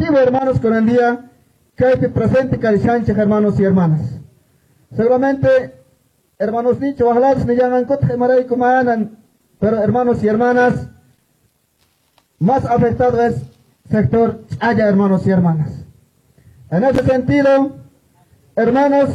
motivo, hermanos, con el día que hay presente Carishancha, hermanos y hermanas. Seguramente, hermanos dicho, ojalá se llaman pero hermanos y hermanas, más afectado es sector Chaya, hermanos y hermanas. En ese sentido, hermanos,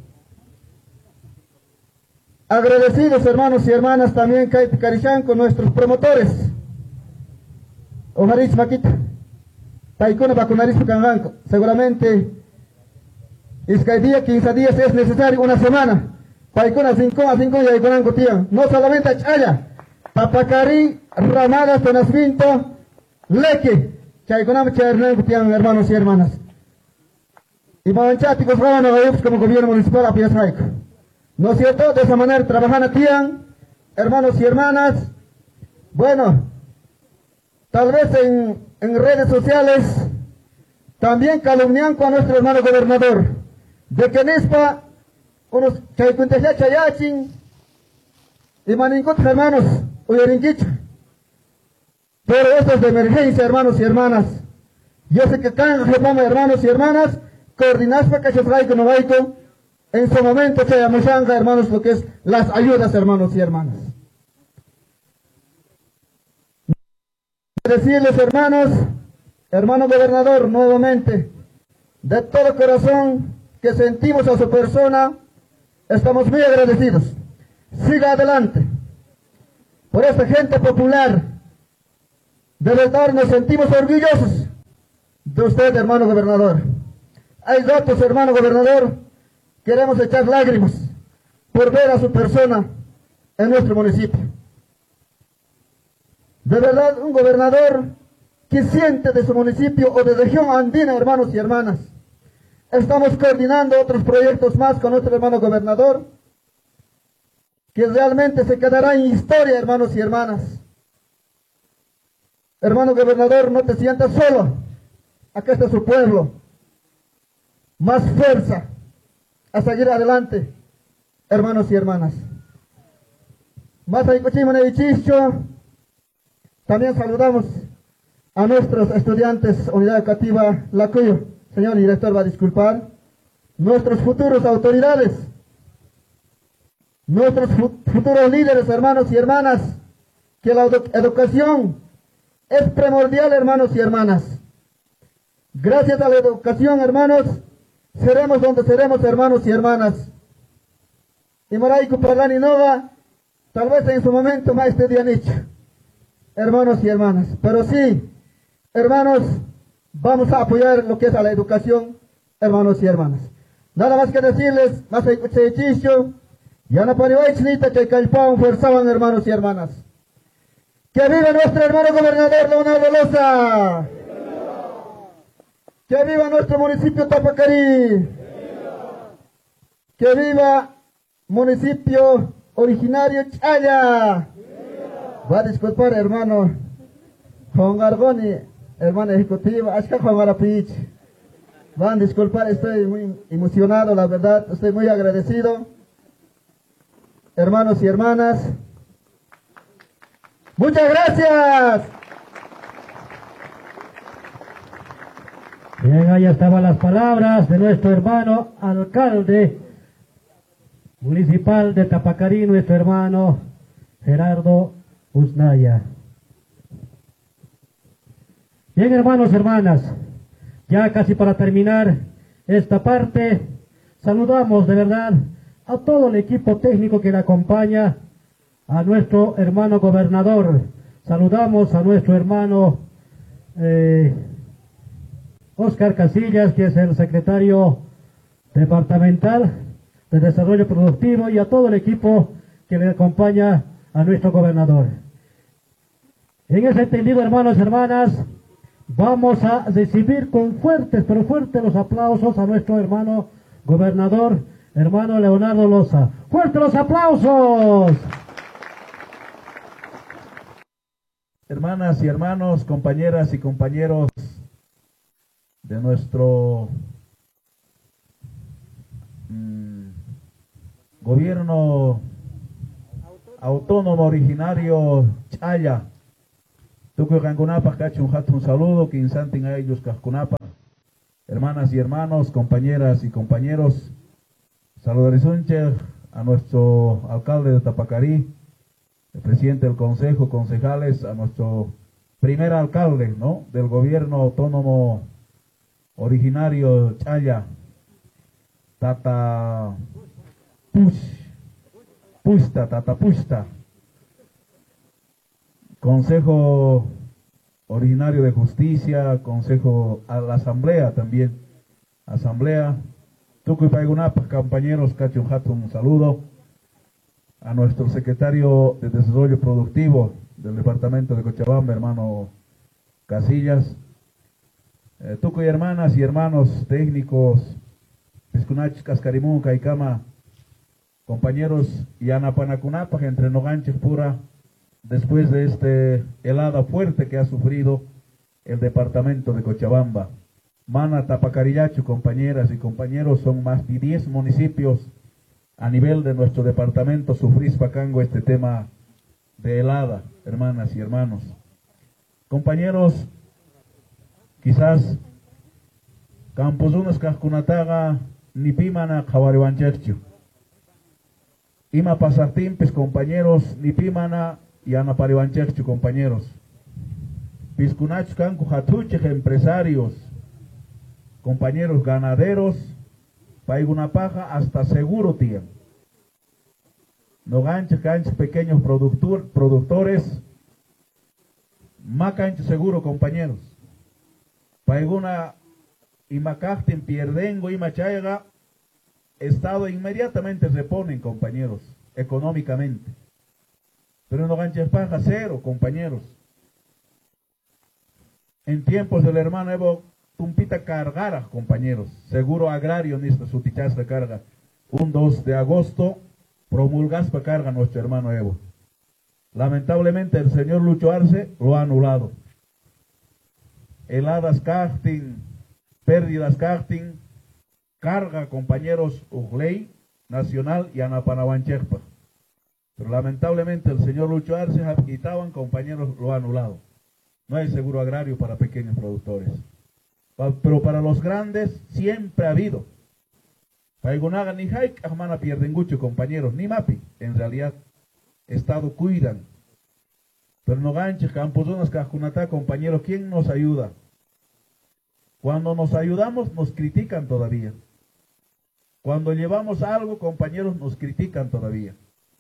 agradecidos hermanos y hermanas también que hay Carishan con nuestros promotores. Ojaris Maquita, Taikuna Bacunaris Pucanganco. Seguramente, es que el día 15 días es necesario una semana. Taikuna 5 a 5 y Aikunanco Tian. No solamente a Chaya, Papacari, Ramadas, Tonasvinto, Leque, Chaikunam Chernanco Tian, hermanos y hermanas. Y Mancháticos Rábano como gobierno municipal a Piazaico. ¿No es cierto? De esa manera trabajan Tian, hermanos y hermanas. Bueno, tal vez en redes sociales también calumnian con nuestro hermano gobernador de que Nispa unos chaycuntejá chayachin y manincot hermanos uyarinquicha. Pero esto es de emergencia, hermanos y hermanas. Yo sé que cada hermanos y hermanas coordinas para que no vaico en su momento chayamushanga, hermanos, lo que es las ayudas, hermanos y hermanas. Decirles, hermanos, hermano gobernador, nuevamente, de todo corazón que sentimos a su persona, estamos muy agradecidos. Siga adelante. Por esta gente popular, de verdad nos sentimos orgullosos de usted, hermano gobernador. Hay ratos, hermano gobernador, queremos echar lágrimas por ver a su persona en nuestro municipio. De verdad, un gobernador que siente de su municipio o de región andina, hermanos y hermanas. Estamos coordinando otros proyectos más con nuestro hermano gobernador, que realmente se quedará en historia, hermanos y hermanas. Hermano gobernador, no te sientas solo. Acá está su pueblo. Más fuerza a seguir adelante, hermanos y hermanas. Más hay cochimanayichicho. También saludamos a nuestros estudiantes, unidad educativa La Cuyo. Señor director, va a disculpar. Nuestros futuros autoridades, nuestros futuros líderes, hermanos y hermanas, que la educación es primordial, hermanos y hermanas. Gracias a la educación, hermanos, seremos donde seremos, hermanos y hermanas. Y Maraico Parlani Nova, tal vez en su momento más este día nicho, hermanos y hermanas. Pero sí, hermanos, vamos a apoyar lo que es a la educación, hermanos y hermanas. Nada más que decirles, más chicho, ya no pone chinita que calpón fuerzaban, hermanos y hermanas. ¡Que viva nuestro hermano gobernador Leonardo Loza! ¡Que viva nuestro municipio Tapacarí! ¡Que viva municipio originario Chaya! Va a disculpar, hermano Juan Gargoni, hermana ejecutiva, Ashka Juan Garapich. Van a disculpar, estoy muy emocionado, la verdad, estoy muy agradecido. Hermanos y hermanas, ¡muchas gracias! Bien, ahí estaban las palabras de nuestro hermano alcalde municipal de Tapacarí, nuestro hermano Gerardo Usnaya. Bien, hermanos, hermanas, ya casi para terminar esta parte, saludamos de verdad a todo el equipo técnico que le acompaña a nuestro hermano gobernador. Saludamos a nuestro hermano Oscar Casillas, que es el secretario departamental de Desarrollo Productivo, y a todo el equipo que le acompaña a nuestro gobernador. En ese entendido, hermanos y hermanas, vamos a recibir con fuertes, pero fuertes los aplausos a nuestro hermano gobernador, hermano Leonardo Loza. ¡Fuertes los aplausos! Hermanas y hermanos, compañeras y compañeros de nuestro gobierno autónomo originario Chaya, Tukuy Kankunapa, Kachun Hatun saludo, Kinsantin a ellos Kaskunapa. hermanas y hermanos, compañeras y compañeros, saludarizunche a nuestro alcalde de Tapacarí, el presidente del consejo, concejales, a nuestro primer alcalde, ¿no?, del gobierno autónomo originario Chaya, Tata Pusta, consejo originario de justicia, consejo a la asamblea también, asamblea, Tucuy Paigunapa, compañeros, Cachunjato, un saludo, a nuestro secretario de Desarrollo Productivo del departamento de Cochabamba, hermano Casillas, Tucuy hermanas y hermanos técnicos, Piscunach, Cascarimún, Caicama, compañeros Yanapanacunapa, entre Noganches Pura, después de este helada fuerte que ha sufrido el departamento de Cochabamba. Mana, Tapacarillacho, compañeras y compañeros, son más de 10 municipios a nivel de nuestro departamento, sufrís Pacango este tema de helada, hermanas y hermanos. Compañeros, quizás Camposunas Cascunataga, Nipimana, Jawariwancherchu. Ima Pasartimpes, compañeros, Nipimana y Anapariwancherchu, compañeros. Piscunach Canco Jatuche, empresarios, compañeros ganaderos, Paigunapaja hasta seguro tienen. No ganche, pequeños productores, Macancho seguro, compañeros. Paiguna y Macachtin pierdengo y Machaiga, Estado inmediatamente reponen, compañeros, económicamente. Pero no ganches paja cero, compañeros. En tiempos del hermano Evo Tumpita cargara, compañeros, seguro agrario nista su tichasca carga. Un 2 de agosto promulgaspa carga nuestro hermano Evo. Lamentablemente el señor Lucho Arce lo ha anulado. Heladas karting, pérdidas karting, carga, compañeros, Ugley, Nacional y Anapanahuancherpa. Pero lamentablemente el señor Lucho Arce quitaban, compañeros, lo ha anulado. No hay seguro agrario para pequeños productores. Pero para los grandes siempre ha habido. Paigunaga ni haik, ahmana pierden mucho, compañeros, ni mapi. En realidad, Estado cuidan. Pero no ganches, camposunas, cajunatá, compañeros, ¿quién nos ayuda? Cuando nos ayudamos, nos critican todavía. Cuando llevamos algo, compañeros, nos critican todavía.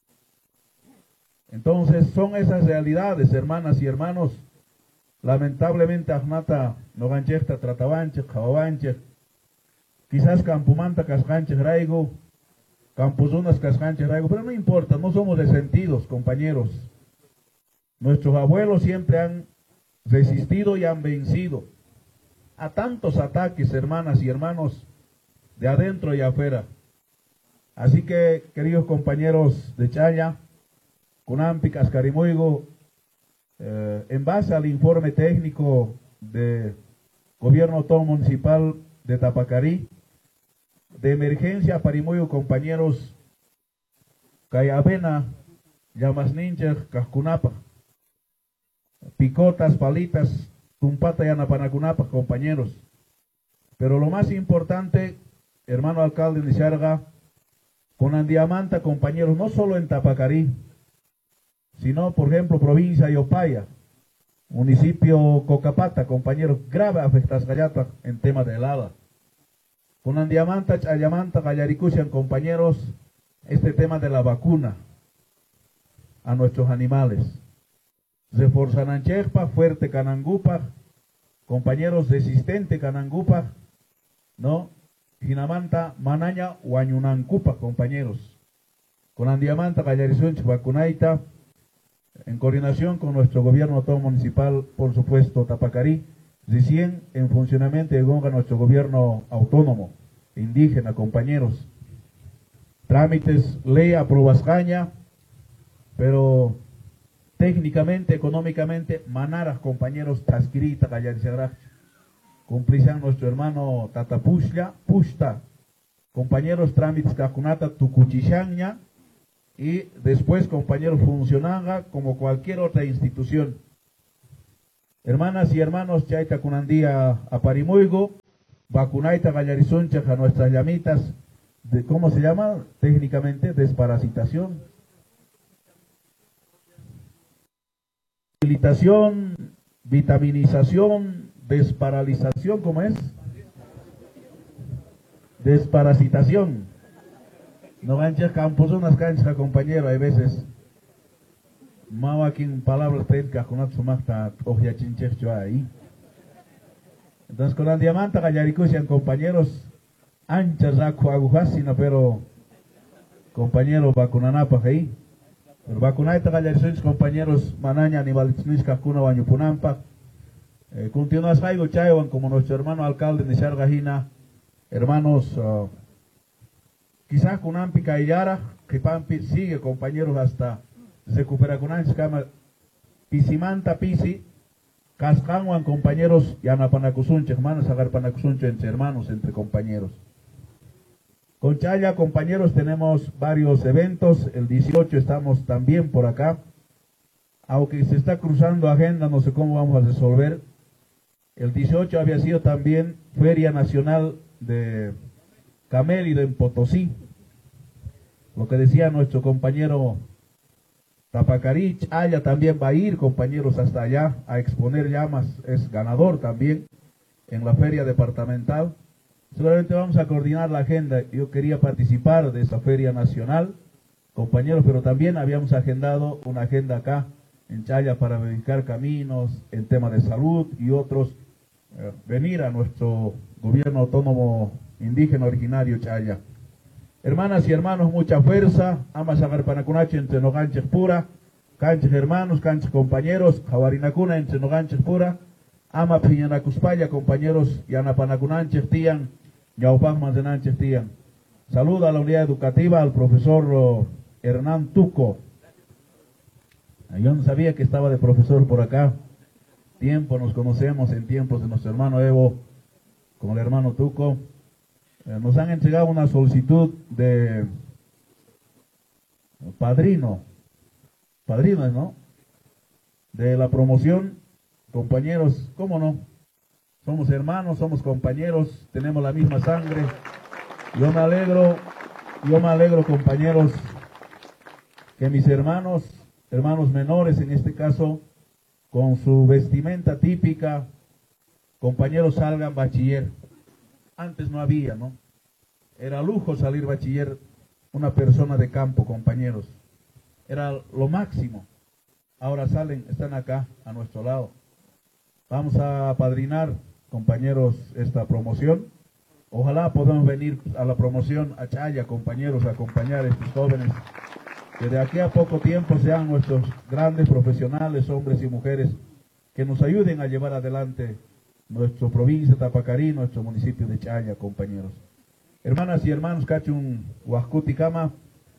Entonces, son esas realidades, hermanas y hermanos. Lamentablemente, Ahnata, Noganchesta, Tratabanche, Jawabanche, quizás Campumanta, Cascanche, Raigo, Camposunas, Cascanche, Raigo, pero no importa, no somos resentidos, compañeros. Nuestros abuelos siempre han resistido y han vencido a tantos ataques, hermanas y hermanos, de adentro y afuera. Así que, queridos compañeros de Chaya, Cunampi, Cascarimuigo, en base al informe técnico de Gobierno Autónomo Municipal de Tapacarí, de emergencia Parimuigo, compañeros, Cayabena, Yamasnincher, Cascunapa, Picotas, Palitas, Tumpata y Anapanacunapa, compañeros. Pero lo más importante, hermano alcalde de Xarga, con Andiamanta, compañeros, no solo en Tapacarí, sino, por ejemplo, provincia de Opaya, municipio Cocapata, compañeros, grave afectas Gallata en tema de helada. Con Andiamanta, Chayamanta, Gallaricusian, compañeros, este tema de la vacuna a nuestros animales. Reforzanancherpa, fuerte Canangupa, compañeros, resistente Canangupa, ¿no? Jinamanta, Manaña, Huañunancupa, compañeros. Con Andiamanta, Gallarisunch, Vacunaita, en coordinación con nuestro gobierno autónomo municipal, por supuesto, Tapacarí, recién en funcionamiento de nuestro gobierno autónomo, indígena, compañeros. Trámites, ley aprobascaña, pero técnicamente, económicamente, manaras, compañeros, Tasquirita, Gallarizagrach, cumplían nuestro hermano Tatapushla, Pushta, compañeros, trámites, Cajunata, Tucuchichaña, y después, compañeros, funcionaba como cualquier otra institución. Hermanas y hermanos, Chaita Cunandía a Parimuigo, vacunaita gallarizuncha a nuestras llamitas, de, ¿cómo se llama técnicamente? Desparasitación. Habilitación, vitaminización, desparalización, ¿cómo es? Desparasitación. No ganchas campos, unas canchas, compañero, hay veces. Mau aquí en palabras técnicas con atsumacta ojia chinchecho ahí. Entonces con la diamanta gallaricushan compañeros anchas raco agujasina, pero compañeros vacunanapa ahí. Pero vacunaita gallaricushan compañeros manaña animalitznis kakuna bañupunampa. Continúas algo chaywan como nuestro hermano alcalde de Chargajina, hermanos quizás kunampi kaillara, que pampi sigue compañeros hasta recupera kunanch kama pisimanta pisi cascanwan compañeros yanapanakusunche hermanos agarpanakusunche entre hermanos, entre compañeros. Con Chaya compañeros tenemos varios eventos, el 18 estamos también por acá, aunque se está cruzando agenda, no sé cómo vamos a resolver. El 18 había sido también Feria Nacional de Camélido en Potosí. Lo que decía nuestro compañero Tapacarich, Chaya también va a ir, compañeros, hasta allá a exponer llamas, es ganador también en la feria departamental. Seguramente vamos a coordinar la agenda. Yo quería participar de esa feria nacional, compañeros, pero también habíamos agendado una agenda acá en Chaya para verificar caminos, en tema de salud y otros, venir a nuestro gobierno autónomo indígena originario Chaya. Hermanas y hermanos, mucha fuerza, amas agarpanacunache entre noganches pura, canches hermanos, canches compañeros, jawarinacuna entre noganches pura, ama piñanacuspaya compañeros, yanapanacunanches tían, yaupagman zenanches tían. Saluda a la unidad educativa, al profesor Hernán Tuco. Yo no sabía que estaba de profesor por acá. Tiempo nos conocemos en tiempos de nuestro hermano Evo con el hermano Tuco. Nos han entregado una solicitud de padrinos, ¿no? De la promoción, compañeros, ¿cómo no? Somos hermanos, somos compañeros, tenemos la misma sangre. Yo me alegro, compañeros, que mis hermanos menores en este caso, con su vestimenta típica, compañeros salgan bachiller. Antes no había, ¿no? Era lujo salir bachiller una persona de campo, compañeros. Era lo máximo. Ahora salen, están acá, a nuestro lado. Vamos a apadrinar, compañeros, esta promoción. Ojalá podamos venir a la promoción a Chaya, compañeros, a acompañar a estos jóvenes, que de aquí a poco tiempo sean nuestros grandes profesionales, hombres y mujeres, que nos ayuden a llevar adelante nuestra provincia de Tapacarí, nuestro municipio de Chaya, compañeros. Hermanas y hermanos, Cachun Huascuti Cama,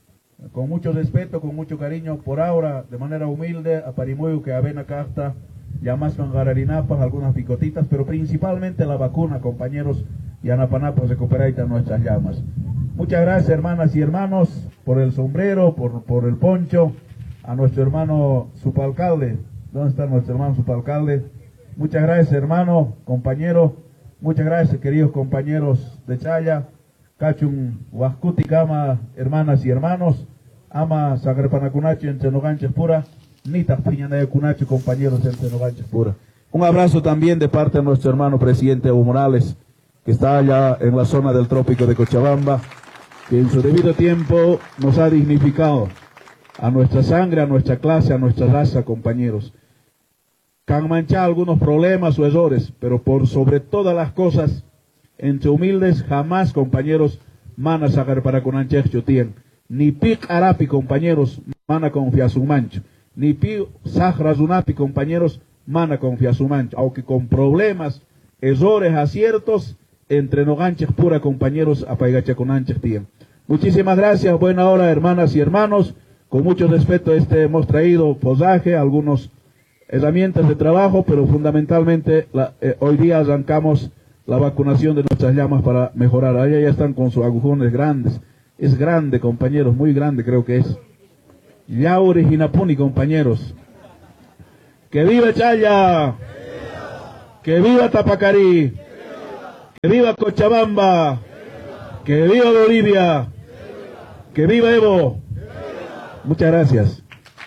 con mucho respeto, con mucho cariño, por ahora, de manera humilde, a Parimuyu, que avena carta, llamas con gararinapas, algunas picotitas, pero principalmente la vacuna, compañeros, y anapanapas recuperar nuestras llamas. Muchas gracias, hermanas y hermanos, por el sombrero, por el poncho, a nuestro hermano subalcalde. ¿Dónde está nuestro hermano subalcalde? Muchas gracias, hermano, compañero. Muchas gracias, queridos compañeros de Chaya. Cachun Huascuti Cama, hermanas y hermanos. Ama Sagrepanacunachi entre Noganches Pura. Nita Piñanaya Cunachi, compañeros entre Noganches Pura. Un abrazo también de parte de nuestro hermano presidente Evo Morales, que está allá en la zona del trópico de Cochabamba, que en su debido tiempo nos ha dignificado a nuestra sangre, a nuestra clase, a nuestra raza, compañeros. Que han manchado algunos problemas o errores, pero por sobre todas las cosas, entre humildes, jamás, compañeros, mana sacar para con anchech tien. Ni pic arapi, compañeros, mana confía su mancho. Ni pi sajrazunapi, compañeros, mana confía su mancho. Aunque con problemas, errores, aciertos, entre noganches pura, compañeros, apaigacha con anchech tien. Muchísimas gracias, buena hora, hermanas y hermanos. Con mucho respeto hemos traído posaje, algunos herramientas de trabajo, pero fundamentalmente hoy día arrancamos la vacunación de nuestras llamas para mejorar. Allá ya están con sus agujones grandes. Es grande, compañeros, muy grande creo que es. Ya originapuni, compañeros. ¡Que viva Chaya! ¡Que viva Tapacarí! ¡Que viva Cochabamba! ¡Que viva Bolivia! ¡Que viva Evo! Muchas gracias.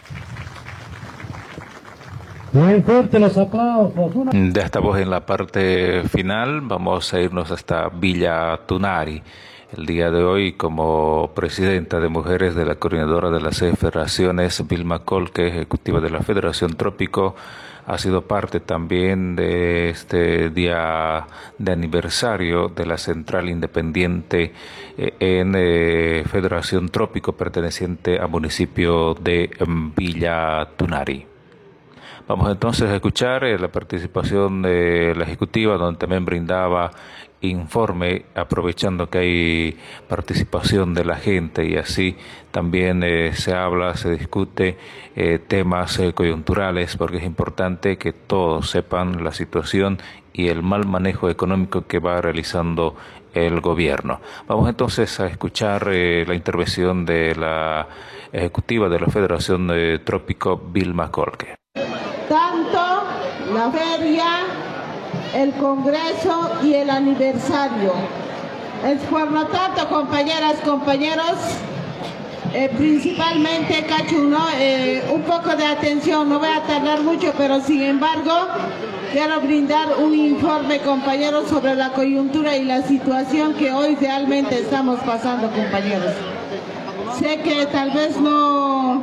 Muy fuerte los aplausos. Ya estamos en la parte final, vamos a irnos hasta Villa Tunari. El día de hoy, como presidenta de mujeres de la coordinadora de las federaciones, Vilma Colque, ejecutiva de la Federación Trópico, ha sido parte también de este día de aniversario de la Central Independiente en Federación Trópico, perteneciente al municipio de Villa Tunari. Vamos entonces a escuchar la participación de la ejecutiva, donde también brindaba informe, aprovechando que hay participación de la gente, y así también se discute temas coyunturales, porque es importante que todos sepan la situación y el mal manejo económico que va realizando el gobierno. Vamos entonces a escuchar la intervención de la ejecutiva de la Federación Trópico, Vilma Colque. Tanto la feria, el congreso y el aniversario. Es por lo tanto, compañeras, compañeros, principalmente cacho un poco de atención, no voy a tardar mucho, pero sin embargo quiero brindar un informe, compañeros, sobre la coyuntura y la situación que hoy realmente estamos pasando, compañeros. Sé que tal vez no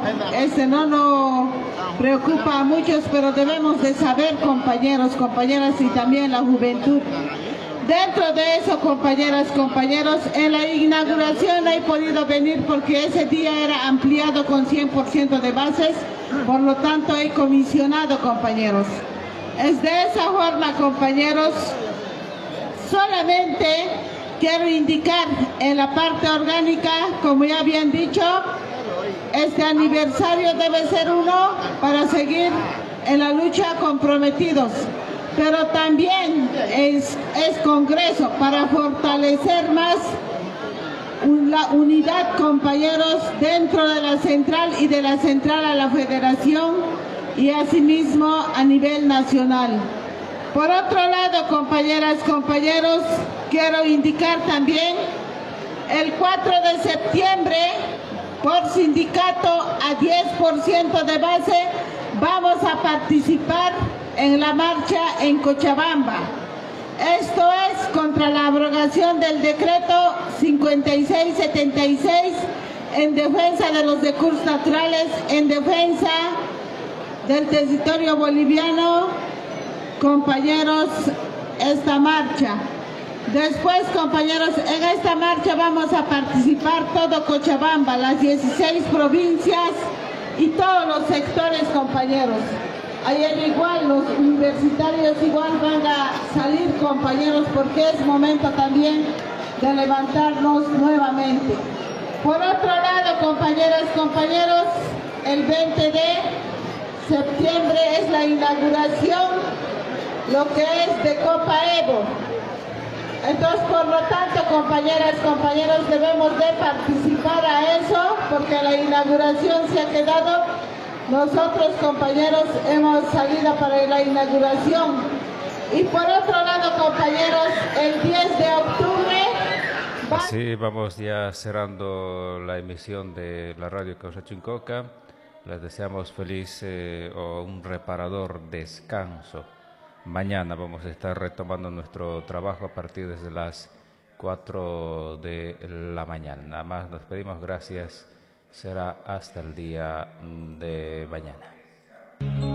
preocupa a muchos, pero debemos de saber, compañeros, compañeras, y también la juventud. Dentro de eso, compañeras, compañeros, en la inauguración he podido venir porque ese día era ampliado con 100% de bases, por lo tanto he comisionado, compañeros. Es de esa forma, compañeros, solamente quiero indicar en la parte orgánica, como ya habían dicho, este aniversario debe ser uno para seguir en la lucha comprometidos, pero también es congreso para fortalecer más la unidad, compañeros, dentro de la central y de la central a la federación y asimismo a nivel nacional. Por otro lado, compañeras, compañeros, quiero indicar también el 4 de septiembre, por sindicato a 10% de base, vamos a participar en la marcha en Cochabamba. Esto es contra la abrogación del decreto 5676 en defensa de los recursos naturales, en defensa del territorio boliviano. Compañeros, esta marcha. Después, compañeros, en esta marcha vamos a participar todo Cochabamba, las 16 provincias y todos los sectores, compañeros. Ayer igual los universitarios igual van a salir, compañeros, porque es momento también de levantarnos nuevamente. Por otro lado, compañeras, compañeros, el 20 de septiembre es la inauguración, lo que es de Copa Evo. Entonces, por lo tanto, compañeras, compañeros, debemos de participar a eso, porque la inauguración se ha quedado. Nosotros, compañeros, hemos salido para la inauguración. Y por otro lado, compañeros, el 10 de octubre... Así vamos ya cerrando la emisión de la radio Causa-Chincoca. Les deseamos feliz o un reparador descanso. Mañana vamos a estar retomando nuestro trabajo a partir de las 4 de la mañana. Nada más nos pedimos gracias. Será hasta el día de mañana.